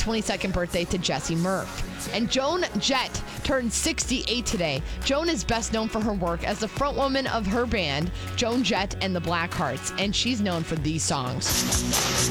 22nd birthday to Jesse Murph. And Joan Jett turned 68 today. Joan is best known for her work as the frontwoman of her band, Joan Jett and the Blackhearts, and she's known for these songs.